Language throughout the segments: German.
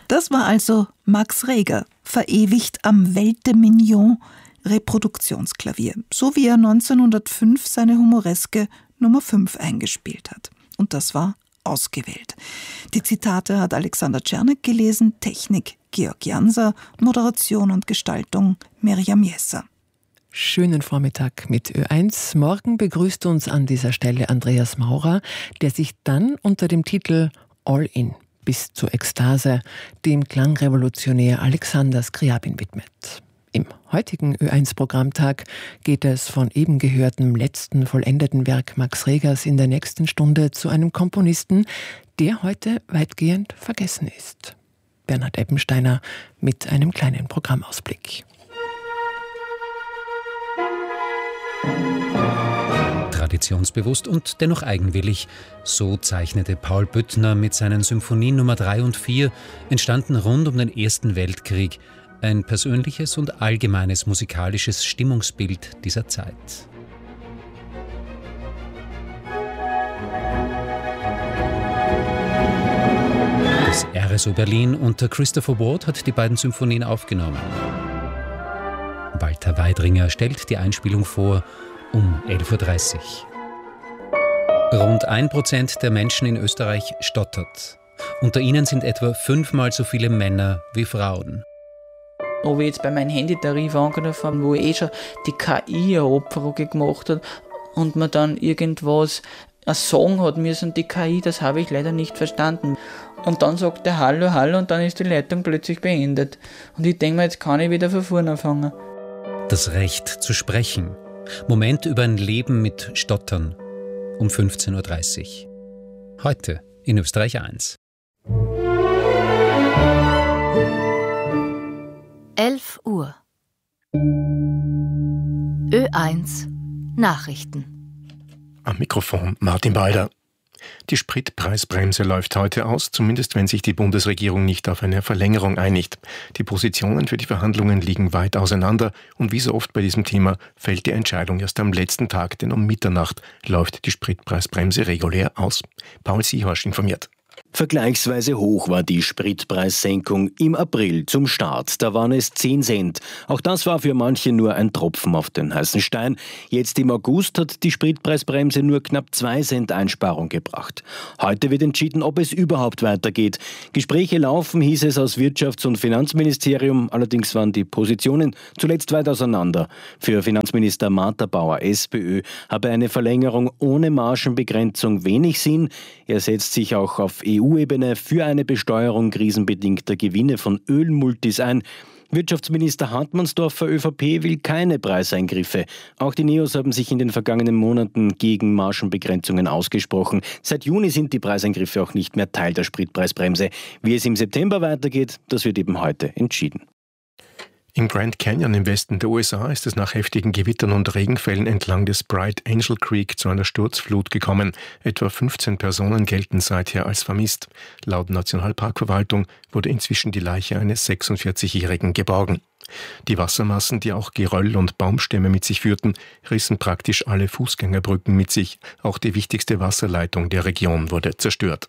Das war also Max Reger, verewigt am Welte-Mignon Reproduktionsklavier, so wie er 1905 seine humoreske Nummer 5 eingespielt hat. Und das war ausgewählt. Die Zitate hat Alexander Czernek gelesen, Technik Georg Janser, Moderation und Gestaltung Miriam Jesser. Schönen Vormittag mit Ö1. Morgen begrüßt uns an dieser Stelle Andreas Maurer, der sich dann unter dem Titel All In bis zur Ekstase dem Klangrevolutionär Alexander Scriabin widmet. Im heutigen Ö1-Programmtag geht es von eben gehörtem letzten vollendeten Werk Max Regers in der nächsten Stunde zu einem Komponisten, der heute weitgehend vergessen ist. Bernhard Eppensteiner mit einem kleinen Programmausblick. Traditionsbewusst und dennoch eigenwillig. So zeichnete Paul Büttner mit seinen Symphonien Nummer 3 und 4, entstanden rund um den Ersten Weltkrieg, ein persönliches und allgemeines musikalisches Stimmungsbild dieser Zeit. Das RSO Berlin unter Christopher Ward hat die beiden Symphonien aufgenommen. Walter Weidringer stellt die Einspielung vor um 11.30 Uhr. Rund 1% der Menschen in Österreich stottert. Unter ihnen sind etwa 5-mal so viele Männer wie Frauen. Ob ich jetzt bei meinem Handytarif angerufen habe, wo schon die KI eine Abfrage gemacht hat und man dann irgendwas sagen hat müssen, die KI, das habe ich leider nicht verstanden. Und dann sagt er Hallo, Hallo und dann ist die Leitung plötzlich beendet. Und ich denke mir, jetzt kann ich wieder von vorne anfangen. Das Recht zu sprechen. Moment über ein Leben mit Stottern um 15.30 Uhr. Heute in Österreich 1. 11 Uhr. Ö1 Nachrichten. Am Mikrofon Martin Beider. Die Spritpreisbremse läuft heute aus, zumindest wenn sich die Bundesregierung nicht auf eine Verlängerung einigt. Die Positionen für die Verhandlungen liegen weit auseinander und wie so oft bei diesem Thema fällt die Entscheidung erst am letzten Tag, denn um Mitternacht läuft die Spritpreisbremse regulär aus. Paul Siehorsch informiert. Vergleichsweise hoch war die Spritpreissenkung im April zum Start. Da waren es 10 Cent. Auch das war für manche nur ein Tropfen auf den heißen Stein. Jetzt im August hat die Spritpreisbremse nur knapp 2 Cent Einsparung gebracht. Heute wird entschieden, ob es überhaupt weitergeht. Gespräche laufen, hieß es aus Wirtschafts- und Finanzministerium. Allerdings waren die Positionen zuletzt weit auseinander. Für Finanzminister Martha Bauer, SPÖ, habe eine Verlängerung ohne Margenbegrenzung wenig Sinn. Er setzt sich auch auf EU-Ebene für eine Besteuerung krisenbedingter Gewinne von Ölmultis ein. Wirtschaftsminister Hartmannsdorfer, ÖVP, will keine Preiseingriffe. Auch die Neos haben sich in den vergangenen Monaten gegen Margenbegrenzungen ausgesprochen. Seit Juni sind die Preiseingriffe auch nicht mehr Teil der Spritpreisbremse. Wie es im September weitergeht, das wird eben heute entschieden. Im Grand Canyon im Westen der USA ist es nach heftigen Gewittern und Regenfällen entlang des Bright Angel Creek zu einer Sturzflut gekommen. Etwa 15 Personen gelten seither als vermisst. Laut Nationalparkverwaltung wurde inzwischen die Leiche eines 46-Jährigen geborgen. Die Wassermassen, die auch Geröll und Baumstämme mit sich führten, rissen praktisch alle Fußgängerbrücken mit sich. Auch die wichtigste Wasserleitung der Region wurde zerstört.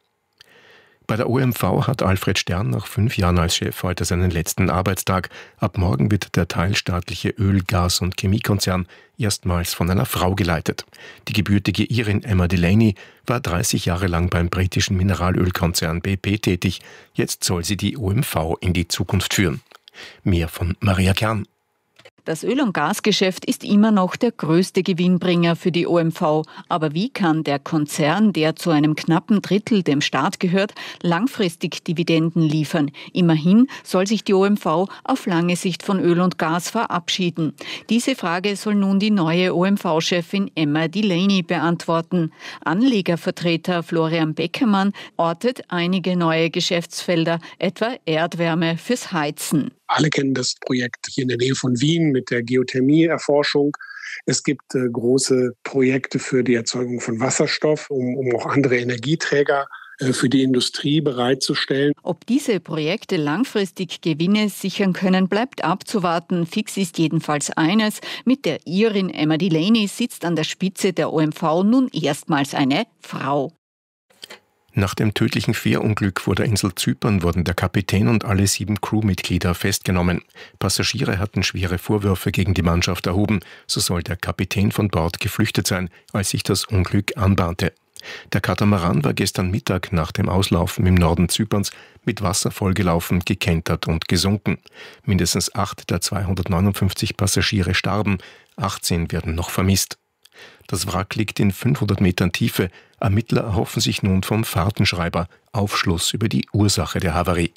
Bei der OMV hat Alfred Stern nach 5 Jahren als Chef heute seinen letzten Arbeitstag. Ab morgen wird der teilstaatliche Öl-, Gas- und Chemiekonzern erstmals von einer Frau geleitet. Die gebürtige Irin Emma Delaney war 30 Jahre lang beim britischen Mineralölkonzern BP tätig. Jetzt soll sie die OMV in die Zukunft führen. Mehr von Maria Kern. Das Öl- und Gasgeschäft ist immer noch der größte Gewinnbringer für die OMV. Aber wie kann der Konzern, der zu einem knappen Drittel dem Staat gehört, langfristig Dividenden liefern? Immerhin soll sich die OMV auf lange Sicht von Öl und Gas verabschieden. Diese Frage soll nun die neue OMV-Chefin Emma Delaney beantworten. Anlegervertreter Florian Beckermann ortet einige neue Geschäftsfelder, etwa Erdwärme fürs Heizen. Alle kennen das Projekt hier in der Nähe von Wien mit der Geothermie-Erforschung. Es gibt große Projekte für die Erzeugung von Wasserstoff, um auch andere Energieträger für die Industrie bereitzustellen. Ob diese Projekte langfristig Gewinne sichern können, bleibt abzuwarten. Fix ist jedenfalls eines: Mit der Irin Emma Delaney sitzt an der Spitze der OMV nun erstmals eine Frau. Nach dem tödlichen Fährunglück vor der Insel Zypern wurden der Kapitän und alle 7 Crewmitglieder festgenommen. Passagiere hatten schwere Vorwürfe gegen die Mannschaft erhoben. So soll der Kapitän von Bord geflüchtet sein, als sich das Unglück anbahnte. Der Katamaran war gestern Mittag nach dem Auslaufen im Norden Zyperns mit Wasser vollgelaufen, gekentert und gesunken. Mindestens 8 der 259 Passagiere starben, 18 werden noch vermisst. Das Wrack liegt in 500 Metern Tiefe. Ermittler erhoffen sich nun vom Fahrtenschreiber Aufschluss über die Ursache der Havarie.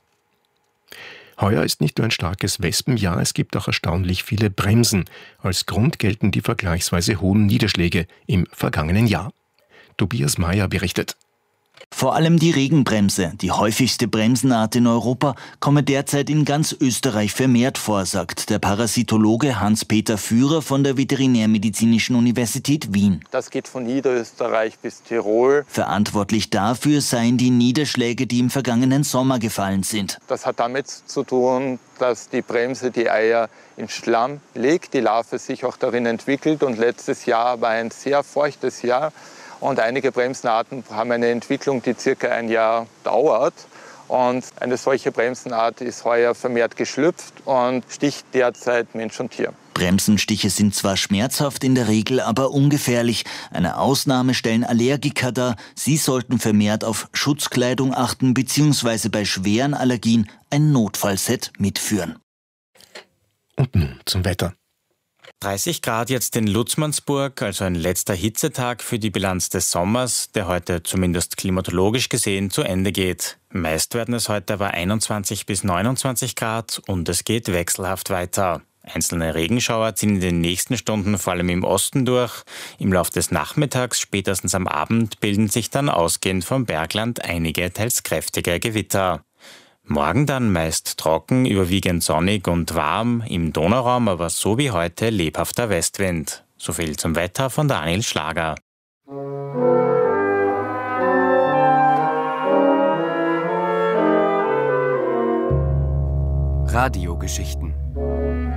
Heuer ist nicht nur ein starkes Wespenjahr, es gibt auch erstaunlich viele Bremsen. Als Grund gelten die vergleichsweise hohen Niederschläge im vergangenen Jahr. Tobias Mayer berichtet. Vor allem die Regenbremse, die häufigste Bremsenart in Europa, komme derzeit in ganz Österreich vermehrt vor, sagt der Parasitologe Hans-Peter Führer von der Veterinärmedizinischen Universität Wien. Das geht von Niederösterreich bis Tirol. Verantwortlich dafür seien die Niederschläge, die im vergangenen Sommer gefallen sind. Das hat damit zu tun, dass die Bremse die Eier in Schlamm legt, die Larve sich auch darin entwickelt. Und letztes Jahr war ein sehr feuchtes Jahr. Und einige Bremsenarten haben eine Entwicklung, die circa ein Jahr dauert. Und eine solche Bremsenart ist heuer vermehrt geschlüpft und sticht derzeit Mensch und Tier. Bremsenstiche sind zwar schmerzhaft in der Regel, aber ungefährlich. Eine Ausnahme stellen Allergiker dar. Sie sollten vermehrt auf Schutzkleidung achten bzw. bei schweren Allergien ein Notfallset mitführen. Und nun zum Wetter. 30 Grad jetzt in Lutzmannsburg, also ein letzter Hitzetag für die Bilanz des Sommers, der heute zumindest klimatologisch gesehen zu Ende geht. Meist werden es heute aber 21 bis 29 Grad und es geht wechselhaft weiter. Einzelne Regenschauer ziehen in den nächsten Stunden vor allem im Osten durch. Im Laufe des Nachmittags, spätestens am Abend, bilden sich dann ausgehend vom Bergland einige teils kräftige Gewitter. Morgen dann meist trocken, überwiegend sonnig und warm, im Donauraum aber so wie heute lebhafter Westwind. So viel zum Wetter von Daniel Schlager. Radiogeschichten